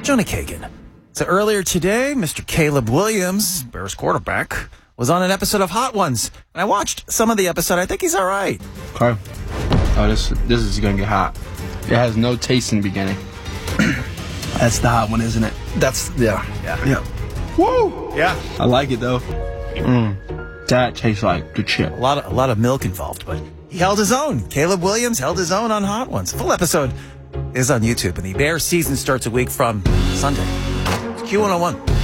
Jonah Kagan. So earlier today, Mr. Caleb Williams, Bears quarterback, was on an episode of Hot Ones. And I watched some of the episode. I think he's all right. Okay. Oh, this is going to get hot. It has no taste in the beginning. That's the hot one, isn't it? Yeah. Woo! Yeah. I like it, though. That tastes like the chip. A lot of milk involved, but he held his own. Caleb Williams held his own on Hot Ones. Full episode is on YouTube, and the Bears season starts a week from Sunday. It's Q101.